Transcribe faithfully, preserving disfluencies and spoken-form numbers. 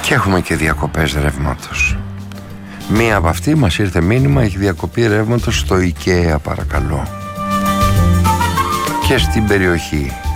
Και έχουμε και διακοπές ρεύματος. Μία από αυτή μας ήρθε μήνυμα, έχει διακοπή ρεύματος στο IKEA, παρακαλώ. Και στην περιοχή